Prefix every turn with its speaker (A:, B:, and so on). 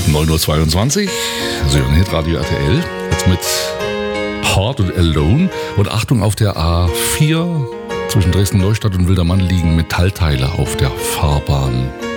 A: 9:22 Uhr. Sie hören Hitradio RTL. Jetzt mit Hard und Alone. Und Achtung, auf der A4 zwischen Dresden-Neustadt und Wildermann liegen Metallteile auf der Fahrbahn.